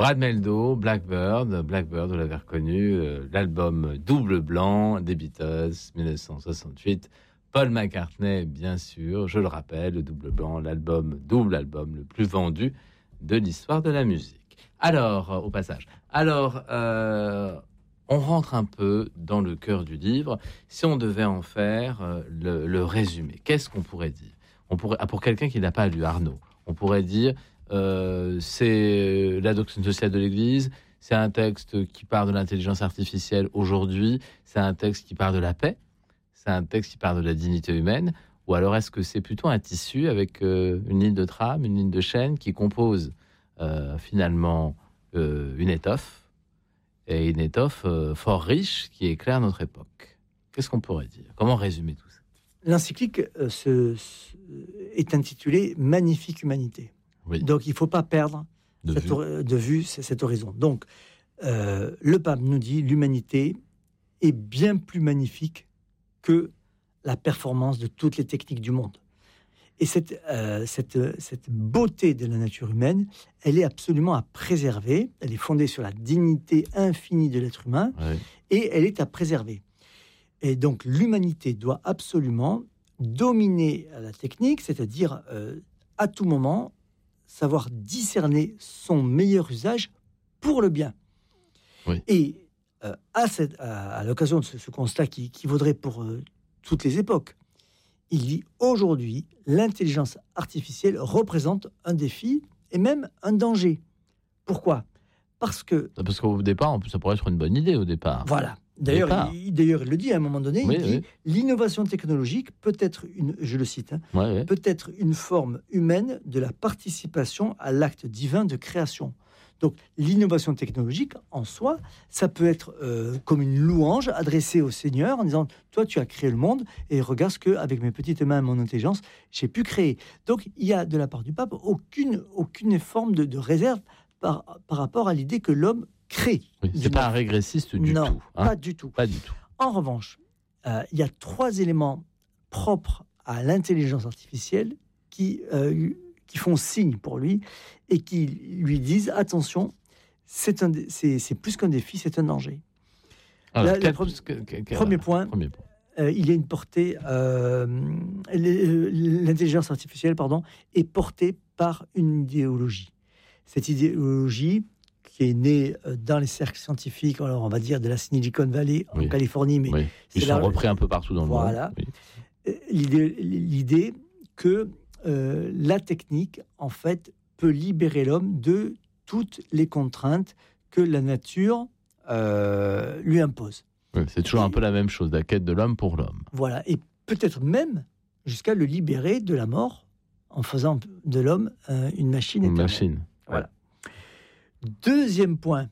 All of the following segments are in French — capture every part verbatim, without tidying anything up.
Brad Mehldau, Blackbird, Blackbird, vous l'avez reconnu, euh, l'album Double Blanc des Beatles, dix-neuf cent soixante-huit. Paul McCartney, bien sûr, je le rappelle, le Double Blanc, l'album, double album le plus vendu de l'histoire de la musique. Alors, euh, au passage, alors, euh, on rentre un peu dans le cœur du livre. Si on devait en faire euh, le, le résumé, qu'est-ce qu'on pourrait dire? On pourrait, ah, pour quelqu'un qui n'a pas lu Arnaud, on pourrait dire euh, c'est la doctrine sociale de l'Église, c'est un texte qui parle de l'intelligence artificielle aujourd'hui, c'est un texte qui parle de la paix, c'est un texte qui parle de la dignité humaine, ou alors est-ce que c'est plutôt un tissu avec euh, une ligne de trame, une ligne de chaîne qui compose euh, finalement euh, une étoffe, et une étoffe euh, fort riche qui éclaire notre époque? Qu'est-ce qu'on pourrait dire? Comment résumer tout ça? L'encyclique euh, se, se, est intitulée « Magnifique humanité ». Oui. Donc, il ne faut pas perdre de cette, vue. de vue cet horizon. Donc, euh, le pape nous dit l'humanité est bien plus magnifique que la performance de toutes les techniques du monde. Et cette, euh, cette, cette beauté de la nature humaine, elle est absolument à préserver. Elle est fondée sur la dignité infinie de l'être humain, oui. Et elle est à préserver. Et donc, l'humanité doit absolument dominer la technique, c'est-à-dire euh, à tout moment savoir discerner son meilleur usage pour le bien. Oui. Et euh, à, cette, à, à l'occasion de ce, ce constat qui, qui vaudrait pour euh, toutes les époques, il dit aujourd'hui, l'intelligence artificielle représente un défi et même un danger. Pourquoi ? Parce que... Parce qu'au départ, ça pourrait être une bonne idée au départ. Voilà. D'ailleurs il, d'ailleurs, il le dit à un moment donné, oui, il dit oui. L'innovation technologique peut être, une, je le cite, hein, oui, oui. peut être une forme humaine de la participation à l'acte divin de création. Donc l'innovation technologique en soi, ça peut être euh, comme une louange adressée au Seigneur en disant « Toi, tu as créé le monde et regarde ce qu'avec mes petites mains et mon intelligence, j'ai pu créer. » Donc il y a de la part du pape aucune, aucune forme de, de réserve par, par rapport à l'idée que l'homme crée. Oui, c'est pas un régressiste du non, tout. Hein. Pas du tout. Pas du tout. En revanche, euh, il y a trois éléments propres à l'intelligence artificielle qui, euh, qui font signe pour lui et qui lui disent attention, c'est, un, c'est, c'est plus qu'un défi, c'est un danger. Alors, Là, quel, pre- que, que, premier, point, premier point, euh, il y a une portée. Euh, l'intelligence artificielle, pardon, est portée par une idéologie. Cette idéologie qui est né dans les cercles scientifiques, alors on va dire de la Silicon Valley en oui. Californie, mais oui. Ils sont repris un peu partout dans le voilà. monde. Oui. L'idée, l'idée que euh, la technique, en fait, peut libérer l'homme de toutes les contraintes que la nature euh, lui impose. Oui, c'est toujours et, un peu la même chose, la quête de l'homme pour l'homme. Voilà, et peut-être même jusqu'à le libérer de la mort en faisant de l'homme euh, une machine éternelle. Une machine. Voilà. Deuxième point,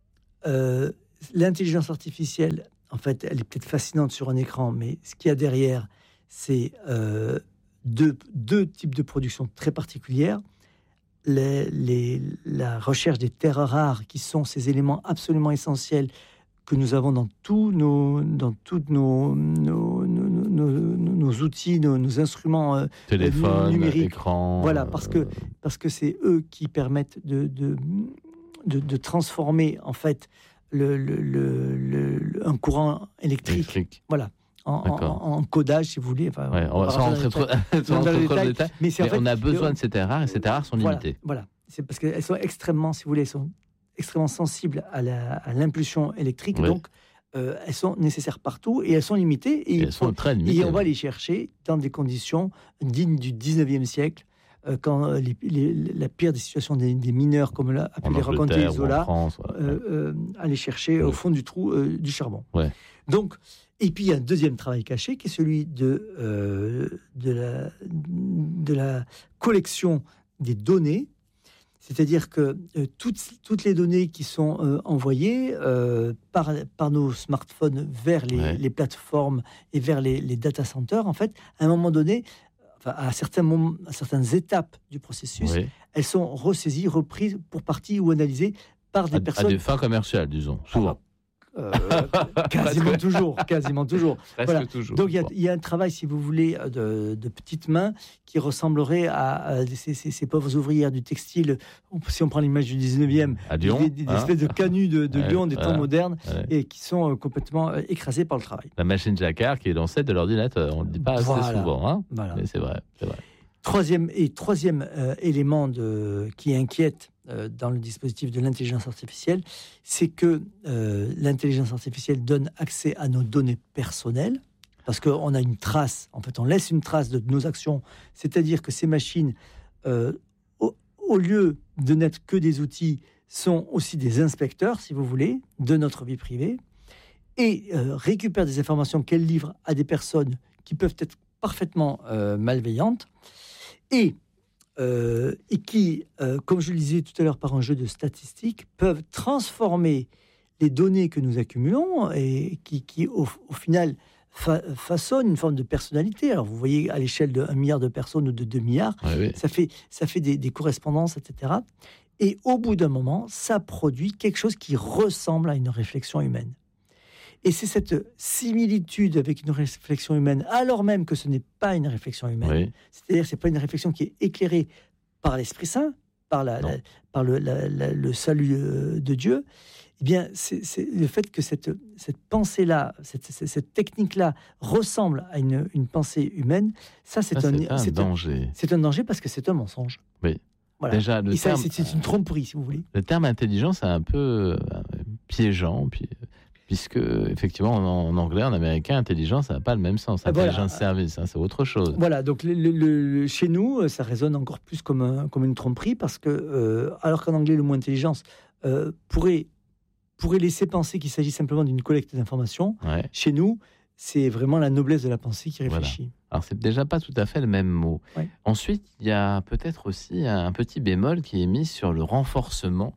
euh, l'intelligence artificielle, en fait, elle est peut-être fascinante sur un écran, mais ce qu'il y a derrière, c'est euh, deux, deux types de production très particulières. Les, les, la recherche des terres rares, qui sont ces éléments absolument essentiels que nous avons dans tous nos, dans toutes nos, nos, nos, nos, nos outils, nos, nos instruments euh, téléphone, numériques. Écran. Voilà, parce que, parce que c'est eux qui permettent de... de De, de transformer en fait le, le, le, le, un courant électrique, électrique. Voilà, en, en, en codage si vous voulez. Enfin, ouais, on va sans rentrer trop dans le détail, détail, mais, mais en fait, on a besoin euh, de ces terres rares et ces terres rares sont voilà, limitées. Voilà, c'est parce qu'elles sont extrêmement, si vous voulez, elles sont extrêmement sensibles à, la, à l'impulsion électrique, oui. donc euh, elles sont nécessaires partout et elles sont limitées et, et elles sont très limitées. Et on va les chercher dans des conditions dignes du dix-neuvième siècle. Quand les, les, la pire des situations des, des mineurs, comme l'a, a pu les raconter Zola, France, ouais. euh, euh, aller chercher ouais. au fond du trou euh, du charbon. Ouais. Donc, et puis il y a un deuxième travail caché qui est celui de, euh, de, la, de la collection des données, c'est-à-dire que euh, toutes, toutes les données qui sont euh, envoyées euh, par, par nos smartphones vers les, ouais. les plateformes et vers les, les data centers, en fait, à un moment donné, Enfin, à, certains moments, à certaines étapes du processus, oui. elles sont ressaisies, reprises pour partie ou analysées par des à, personnes... À des fins commerciales, disons, souvent. Euh, quasiment toujours, quasiment toujours. Voilà. toujours. Donc il y, y a un travail, si vous voulez, de, de petites mains qui ressemblerait à, à ces, ces, ces pauvres ouvrières du textile. Si on prend l'image du dix-neuvième, à Lyon, des, des, des hein espèces de canuts de, de ouais, Lyon des voilà, temps modernes ouais. et qui sont euh, complètement euh, écrasés par le travail. La machine Jacquard qui est l'ancêtre de l'ordinateur. On ne le dit pas assez voilà. souvent, hein Voilà. Mais c'est vrai, c'est vrai. Troisième et troisième euh, élément de, qui inquiète euh, dans le dispositif de l'intelligence artificielle, c'est que euh, l'intelligence artificielle donne accès à nos données personnelles, parce qu'on a une trace, en fait on laisse une trace de nos actions, c'est-à-dire que ces machines, euh, au, au lieu de n'être que des outils, sont aussi des inspecteurs, si vous voulez, de notre vie privée, et euh, récupèrent des informations qu'elles livrent à des personnes qui peuvent être parfaitement euh, malveillantes, et, euh, et qui, euh, comme je le disais tout à l'heure par un jeu de statistiques, peuvent transformer les données que nous accumulons et qui, qui au, au final, fa- façonnent une forme de personnalité. Alors, vous voyez, à l'échelle de un milliard de personnes ou de deux milliards, ouais, oui. ça fait, ça fait des, des correspondances, et cetera. Et au bout d'un moment, ça produit quelque chose qui ressemble à une réflexion humaine. Et c'est cette similitude avec une réflexion humaine, alors même que ce n'est pas une réflexion humaine. Oui. C'est-à-dire que ce n'est pas une réflexion qui est éclairée par l'Esprit Saint, par, la, la, par le, la, la, le salut de Dieu. Eh bien, c'est, c'est le fait que cette, cette pensée-là, cette, cette, cette technique-là ressemble à une, une pensée humaine, ça, c'est, ça, un, c'est un c'est danger. Un, c'est un danger parce que c'est un mensonge. Oui. Voilà. Déjà, le Et ça, terme, c'est, c'est une tromperie, si vous voulez. Le terme intelligence est un peu euh, piégeant, puis... puisque, effectivement, en, en anglais, en américain, intelligence, ça n'a pas le même sens. Intelligence voilà. Service, hein, c'est autre chose. Voilà, donc le, le, le, chez nous, ça résonne encore plus comme, un, comme une tromperie, parce que, euh, alors qu'en anglais, le mot intelligence euh, pourrait, pourrait laisser penser qu'il s'agit simplement d'une collecte d'informations, ouais. Chez nous, c'est vraiment la noblesse de la pensée qui réfléchit. Voilà. Alors, c'est déjà pas tout à fait le même mot. Ouais. Ensuite, il y a peut-être aussi un petit bémol qui est mis sur le renforcement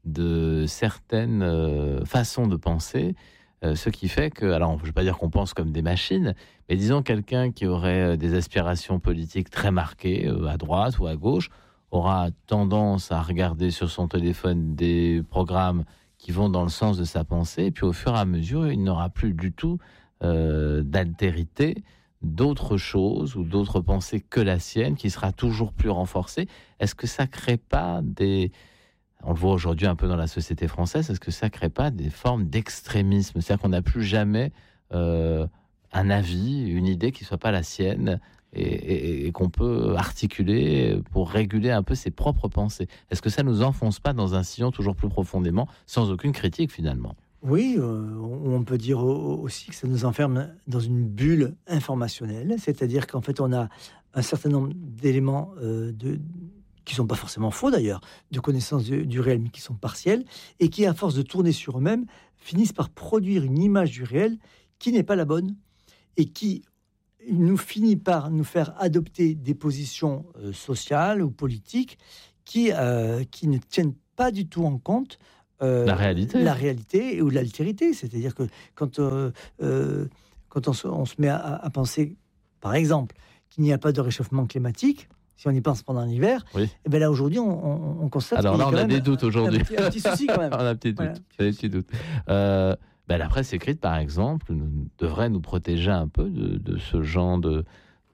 de certaines euh, façons de penser, euh, ce qui fait que, alors je ne vais pas dire qu'on pense comme des machines, mais disons quelqu'un qui aurait des aspirations politiques très marquées, euh, à droite ou à gauche, aura tendance à regarder sur son téléphone des programmes qui vont dans le sens de sa pensée, et puis au fur et à mesure, il n'aura plus du tout euh, d'altérité, d'autres choses ou d'autres pensées que la sienne, qui sera toujours plus renforcée. Est-ce que ça ne crée pas des... On le voit aujourd'hui un peu dans la société française, est-ce que ça ne crée pas des formes d'extrémisme ? C'est-à-dire qu'on n'a plus jamais euh, un avis, une idée qui ne soit pas la sienne et, et, et qu'on peut articuler pour réguler un peu ses propres pensées. Est-ce que ça ne nous enfonce pas dans un sillon toujours plus profondément, sans aucune critique finalement ? Oui, euh, on peut dire aussi que ça nous enferme dans une bulle informationnelle, c'est-à-dire qu'en fait on a un certain nombre d'éléments euh, de... qui ne sont pas forcément faux d'ailleurs, de connaissance du, du réel, mais qui sont partiels, et qui, à force de tourner sur eux-mêmes, finissent par produire une image du réel qui n'est pas la bonne, et qui nous finit par nous faire adopter des positions euh, sociales ou politiques qui, euh, qui ne tiennent pas du tout en compte euh, la réalité, la réalité ou l'altérité. C'est-à-dire que quand, euh, euh, quand on, se, on se met à, à penser, par exemple, qu'il n'y a pas de réchauffement climatique, si on y pense pendant l'hiver, oui. Et bien là aujourd'hui on, on, on constate. Alors là on a des doutes aujourd'hui. Un petit, un petit souci quand même. on a un petit doute. Voilà. Des petits doutes. Euh, ben la presse écrite, par exemple, devrait nous protéger un peu de, de ce genre de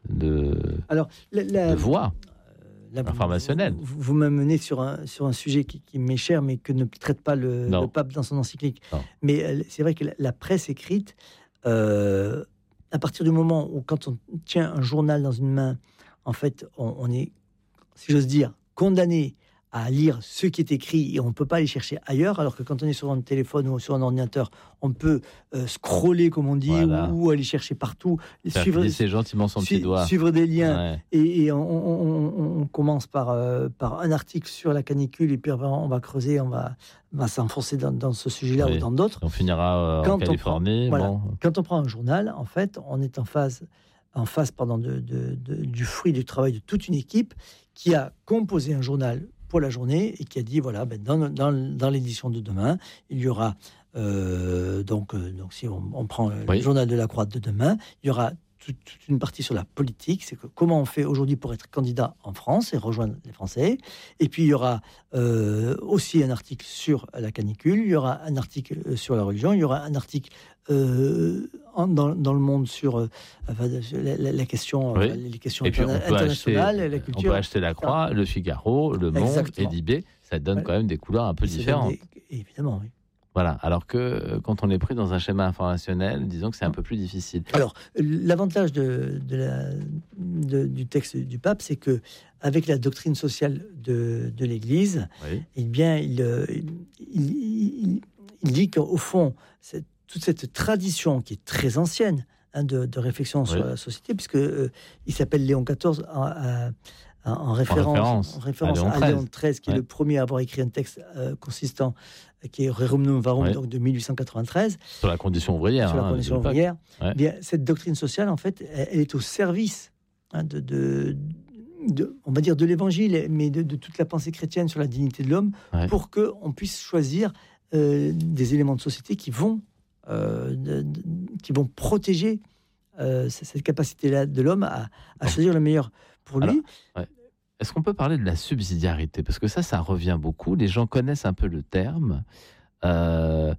de, Alors, la, la, de voix la, informationnelle. Vous, vous m'amenez sur un sur un sujet qui, qui m'est cher, mais que ne traite pas le, le pape dans son encyclique. Non. Mais c'est vrai que la, la presse écrite, euh, à partir du moment où quand on tient un journal dans une main, en fait, on, on est, si j'ose dire, condamné à lire ce qui est écrit et on ne peut pas aller chercher ailleurs, alors que quand on est sur un téléphone ou sur un ordinateur, on peut euh, scroller, comme on dit, voilà. ou, ou aller chercher partout, faire suivre, glisser gentiment son su, petit doigt, suivre des liens. Ouais. Et, et on, on, on, on commence par, euh, par un article sur la canicule, et puis on va creuser, on va, on va s'enfoncer dans, dans ce sujet-là oui. ou dans d'autres. On finira euh, quand en Californie. On prend, bon. voilà. Quand on prend un journal, en fait, on est en phase... en face pardon, de, de, de, du fruit du travail de toute une équipe qui a composé un journal pour la journée et qui a dit, voilà, ben dans, dans, dans l'édition de demain, il y aura, euh, donc, euh, donc si on, on prend oui. le journal de la Croix de demain, il y aura toute, toute une partie sur la politique, c'est que comment on fait aujourd'hui pour être candidat en France et rejoindre les Français. Et puis il y aura euh, aussi un article sur la canicule, il y aura un article sur la religion, il y aura un article euh, en, dans, dans le monde sur euh, la, la, la question, oui. euh, les questions et puis interna- on peut internationales, acheter, la culture. On peut acheter La Croix, Le Figaro, Le Monde, Exactement. et Libé. Ça donne ouais. quand même des couleurs un peu Ça différentes. Des... Évidemment, oui. Voilà, alors que quand on est pris dans un schéma informationnel, disons que c'est un peu plus difficile. Alors, l'avantage de, de la, de, du texte du pape, c'est que avec la doctrine sociale de, de l'Église, oui. eh bien, il, il, il, il dit qu'au fond, cette, toute cette tradition qui est très ancienne hein, de, de réflexion oui. sur la société, puisque euh, il s'appelle Léon quatorze à, à En référence, en référence, en référence à, Léon à Léon treize, qui ouais. est le premier à avoir écrit un texte euh, consistant, qui est Rerum Novarum, ouais. donc de mille huit cent quatre-vingt-treize. Sur la condition ouvrière. Sur la hein, condition ouvrière. Ouais. Bien, cette doctrine sociale, en fait, elle, elle est au service hein, de, de, de, on va dire, de l'Évangile, mais de, de toute la pensée chrétienne sur la dignité de l'homme, ouais. pour qu'on puisse choisir euh, des éléments de société qui vont, euh, de, de, qui vont protéger euh, cette capacité-là de l'homme à, à choisir le meilleur pour lui. Alors, ouais. Est-ce qu'on peut parler de la subsidiarité ? Parce que ça, ça revient beaucoup. Les gens connaissent un peu le terme, euh,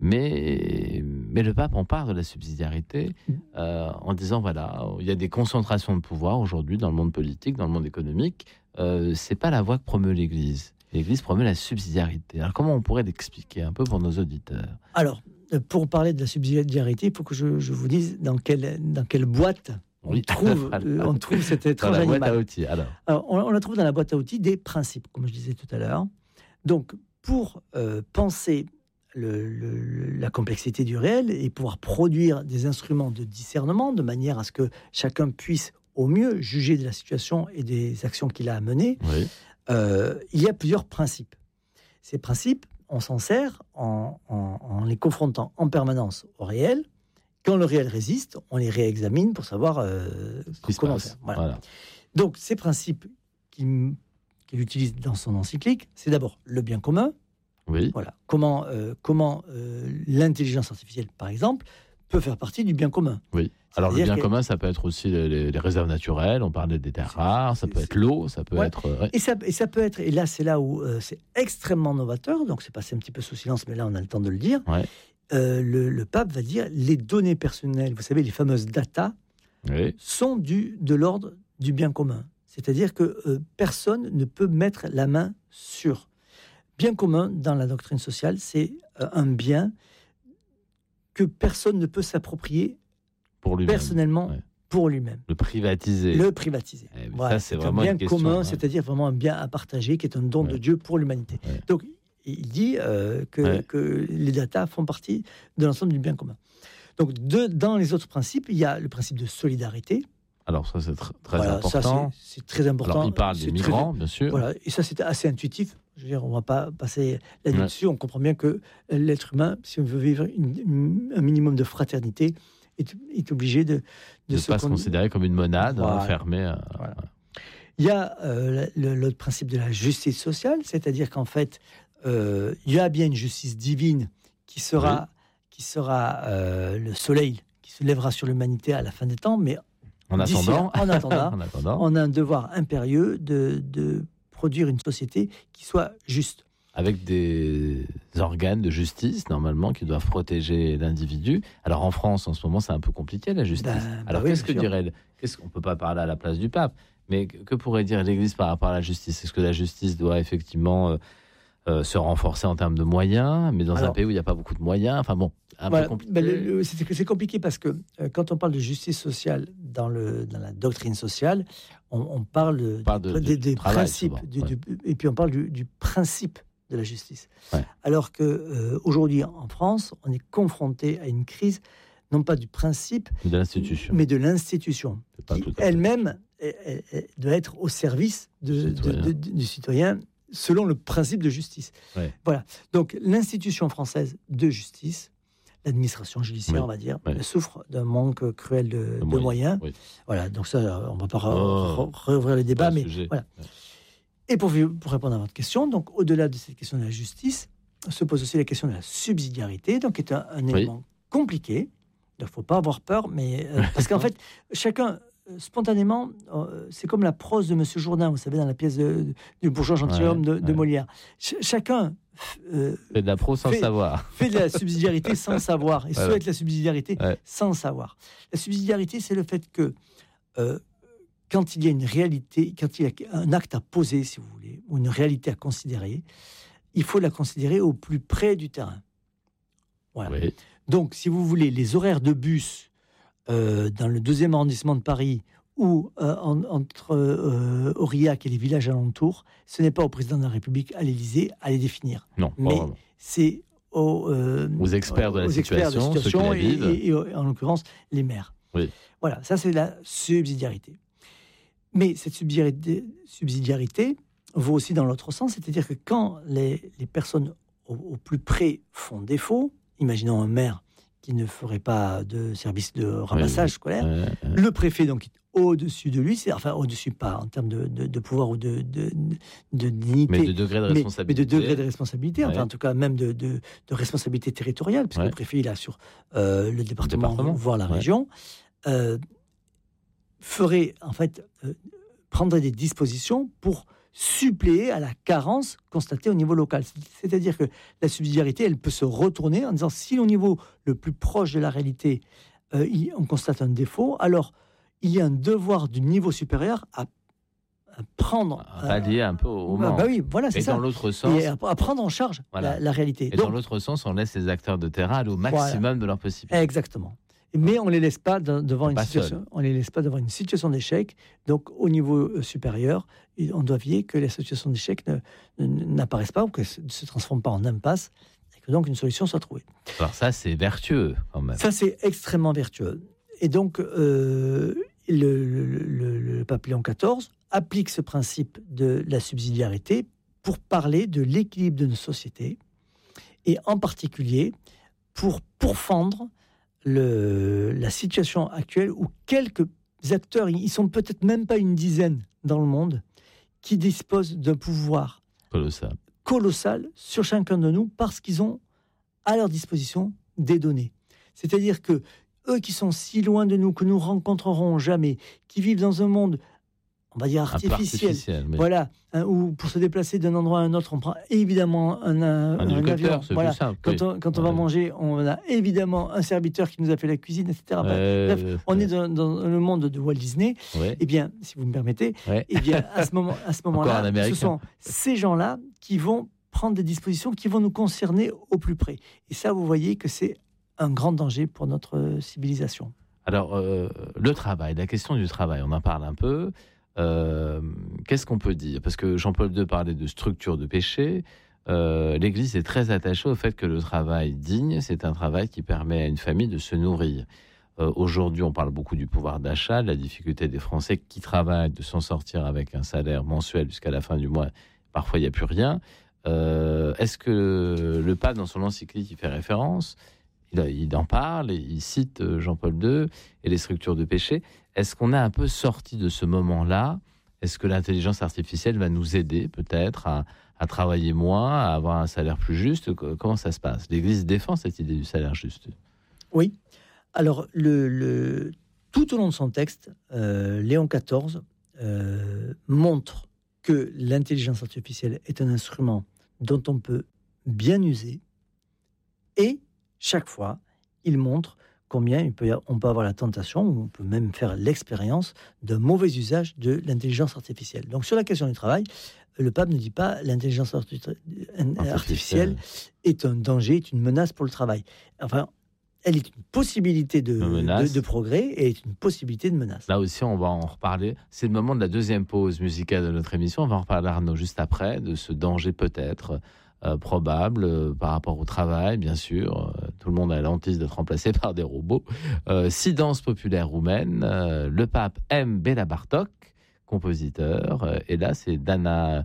mais, mais le pape en parle de la subsidiarité euh, en disant, voilà, il y a des concentrations de pouvoir aujourd'hui dans le monde politique, dans le monde économique. Euh, c'est pas la voie que promeut l'Église. L'Église promeut la subsidiarité. Alors comment on pourrait l'expliquer un peu pour nos auditeurs ? Alors, pour parler de la subsidiarité, il faut que je, je vous dise dans quelle, dans quelle boîte... On, oui. trouve, euh, on trouve cet étrange dans la animal. Boîte à outils, alors. Alors, on, on la trouve dans la boîte à outils des principes, comme je disais tout à l'heure. Donc, pour euh, penser le, le, la complexité du réel et pouvoir produire des instruments de discernement de manière à ce que chacun puisse au mieux juger de la situation et des actions qu'il a à mener, oui. euh, il y a plusieurs principes. Ces principes, on s'en sert en, en, en les confrontant en permanence au réel. Quand le réel résiste, on les réexamine pour savoir euh, comment faire. Voilà. Voilà. Donc, ces principes qu'il, qu'il utilise dans son encyclique, c'est d'abord le bien commun. Oui. Voilà. Comment, euh, comment euh, l'intelligence artificielle, par exemple, peut faire partie du bien commun. Oui. Alors, le bien que... commun, ça peut être aussi les, les réserves naturelles. On parlait des terres rares, ça peut être l'eau, ça peut ouais. être... Ouais. Et, ça, et ça peut être... Et là, c'est là où euh, c'est extrêmement novateur. Donc, c'est passé un petit peu sous silence, mais là, on a le temps de le dire. Ouais. Euh, le, le pape va dire les données personnelles, vous savez, les fameuses data, oui. sont du, de l'ordre du bien commun. C'est-à-dire que euh, personne ne peut mettre la main sur. Bien commun, dans la doctrine sociale, c'est euh, un bien que personne ne peut s'approprier pour lui-même. personnellement ouais. pour lui-même. Le privatiser. Le privatiser. Eh, voilà, ça, c'est, c'est vraiment un bien une question, commun, hein. c'est-à-dire vraiment un bien à partager, qui est un don ouais. de Dieu pour l'humanité. Ouais. Donc, il dit euh, que, ouais. que les datas font partie de l'ensemble du bien commun. Donc, de, dans les autres principes, il y a le principe de solidarité. Alors ça, c'est tr- très voilà, important. Ça, c'est, c'est très important. Alors, il parle c'est des migrants, très, bien sûr. Voilà, et ça, c'est assez intuitif. Je veux dire, on ne va pas passer là-dessus. Ouais. On comprend bien que l'être humain, si on veut vivre une, une, un minimum de fraternité, est, est obligé de... De ne pas se considérer comme une monade voilà. enfermée. Euh, voilà. Il y a euh, le, l'autre principe de la justice sociale, c'est-à-dire qu'en fait, euh, il y a bien une justice divine qui sera, oui. qui sera euh, le soleil qui se lèvera sur l'humanité à la fin des temps, mais en attendant, en, attendant, en attendant, on a un devoir impérieux de, de produire une société qui soit juste. Avec des organes de justice, normalement, qui doivent protéger l'individu. Alors en France, en ce moment, c'est un peu compliqué, la justice. Ben, Alors ben qu'est-ce oui, que dirait... Qu'est-ce qu'on ne peut pas parler à la place du pape, mais que pourrait dire l'Église par rapport à la justice ? Est-ce que la justice doit effectivement euh, euh, se renforcer en termes de moyens, mais dans Alors, un pays où il n'y a pas beaucoup de moyens ? Enfin bon, un voilà, peu compliqué. Ben le, le, c'est, c'est compliqué parce que euh, quand on parle de justice sociale dans, le, dans la doctrine sociale, on, on parle, on parle de, de, des, des travail, principes, du, ouais. du, et puis on parle du, du principe de la justice. Ouais. Alors qu'aujourd'hui, euh, en France, on est confronté à une crise, non pas du principe, de l'institution. mais de l'institution, qui elle-même elle, elle, elle doit être au service de, de, de, de, du citoyen, selon le principe de justice. Ouais. Voilà. Donc, l'institution française de justice, l'administration judiciaire, oui. on va dire, oui. souffre d'un manque cruel de, de moyens. moyens. Oui. Voilà. Donc ça, on ne va pas oh, réouvrir le débat, mais sujet. Voilà. Ouais. Et pour, pour répondre à votre question, donc au-delà de cette question de la justice, se pose aussi la question de la subsidiarité, donc qui est un, un oui. élément compliqué. Il ne faut pas avoir peur, mais euh, parce qu'en fait, chacun, euh, spontanément, euh, c'est comme la prose de Monsieur Jourdain, vous savez, dans la pièce de, de, du bourgeois gentilhomme ouais, de, de ouais. Molière. Ch- chacun euh, fait de la prose sans fait, savoir. Fait de la subsidiarité sans savoir, et voilà. souhaite la subsidiarité ouais. sans savoir. La subsidiarité, c'est le fait que euh, quand il y a une réalité, quand il y a un acte à poser, si vous voulez, ou une réalité à considérer, il faut la considérer au plus près du terrain. Voilà. Oui. Donc, si vous voulez, les horaires de bus euh, dans le deuxième arrondissement de Paris ou euh, en, entre euh, Aurillac et les villages alentours, ce n'est pas au président de la République, à l'Élysée, à les définir. Non, mais vraiment. C'est aux, euh, aux experts de la aux situation, experts de la situation ceux qui la et, et, et en l'occurrence les maires. Oui. Voilà, ça c'est la subsidiarité. Mais cette subsidiarité, subsidiarité vaut aussi dans l'autre sens, c'est-à-dire que quand les, les personnes au, au plus près font défaut, imaginons un maire qui ne ferait pas de service de ramassage oui, scolaire, oui, oui. Le préfet donc au-dessus de lui, c'est, enfin au-dessus pas en termes de, de, de pouvoir ou de, de, de dignité, mais de degré de responsabilité, mais, mais de degré de responsabilité, ouais. enfin en tout cas même de, de, de responsabilité territoriale, puisque ouais. le préfet il a sur euh, le, département, le département, voire la ouais. région, euh, ferait en fait euh, prendrait des dispositions pour suppléer à la carence constatée au niveau local. C'est-à-dire que la subsidiarité, elle peut se retourner en disant si au niveau le plus proche de la réalité, euh, on constate un défaut, alors il y a un devoir du niveau supérieur à, à prendre... À pallier un peu au manque. Bah oui, voilà, c'est et ça. dans l'autre sens... Et à, à prendre en charge voilà. la, la réalité. Et Donc, dans l'autre sens, on laisse les acteurs de terrain aller au maximum voilà. de leur possibilité. Exactement. Mais on ne les laisse pas de, devant une situation, seul. on les laisse pas devant une situation d'échec. Donc, au niveau supérieur, on doit veiller que les situations d'échec ne, ne, n'apparaissent pas ou que ne se transforment pas en impasse et que donc une solution soit trouvée. Alors ça, c'est vertueux quand même. Ça, c'est extrêmement vertueux. Et donc, euh, le, le, le, le pape Léon quatorze applique ce principe de la subsidiarité pour parler de l'équilibre de nos sociétés et en particulier pour pourfendre Le, la situation actuelle où quelques acteurs, ils sont peut-être même pas une dizaine dans le monde, qui disposent d'un pouvoir colossal, colossal sur chacun de nous parce qu'ils ont à leur disposition des données. C'est-à-dire que eux qui sont si loin de nous, que nous rencontrerons jamais, qui vivent dans un monde, on va dire artificiel, artificiel mais... voilà, hein, où pour se déplacer d'un endroit à un autre, on prend évidemment un, un, un, un avion. Voilà. Simple, quand on, quand on ouais. va manger, on a évidemment un serviteur qui nous a fait la cuisine, et cetera. Ouais, Bref, ouais. on est dans, dans le monde de Walt Disney. Ouais. Eh bien, si vous me permettez, ouais. eh bien, à ce moment, à ce moment-là, ce sont ces gens-là qui vont prendre des dispositions qui vont nous concerner au plus près. Et ça, vous voyez que c'est un grand danger pour notre civilisation. Alors, euh, le travail, la question du travail, on en parle un peu. Euh, qu'est-ce qu'on peut dire ? Parce que Jean-Paul deux parlait de structure de péché. Euh, L'Église est très attachée au fait que le travail digne, c'est un travail qui permet à une famille de se nourrir. Euh, aujourd'hui, on parle beaucoup du pouvoir d'achat, de la difficulté des Français qui travaillent de s'en sortir avec un salaire mensuel jusqu'à la fin du mois. Parfois, il n'y a plus rien. Euh, est-ce que le pape, dans son encyclique, il fait référence ? Il, il en parle, il cite Jean-Paul deux et les structures de péché. Est-ce qu'on a un peu sorti de ce moment-là ? Est-ce que l'intelligence artificielle va nous aider peut-être à, à travailler moins, à avoir un salaire plus juste ? Comment ça se passe ? L'Église défend cette idée du salaire juste. Oui. Alors, le, le, tout au long de son texte, euh, Léon quatorze euh, montre que l'intelligence artificielle est un instrument dont on peut bien user et chaque fois, il montre combien il peut, on peut avoir la tentation, ou on peut même faire l'expérience d'un mauvais usage de l'intelligence artificielle. Donc sur la question du travail, le pape ne dit pas l'intelligence artificielle est un danger, est une menace pour le travail. Enfin, elle est une possibilité de, de, de progrès et est une possibilité de menace. Là aussi, on va en reparler. C'est le moment de la deuxième pause musicale de notre émission. On va en reparler, Arnaud, juste après, de ce danger peut-être Euh, probable euh, par rapport au travail, bien sûr. Euh, tout le monde a l'hantise d'être remplacé par des robots. Euh, six danses populaires roumaines. Euh, le pape aime Béla Bartók, compositeur. Euh, et là, c'est Dana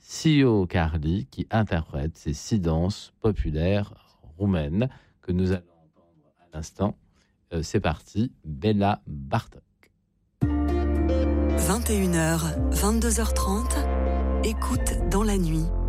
Ciocarli qui interprète ces six danses populaires roumaines que nous allons entendre à l'instant. Euh, c'est parti, Béla Bartók. vingt et une heures, vingt-deux heures trente, écoute dans la nuit.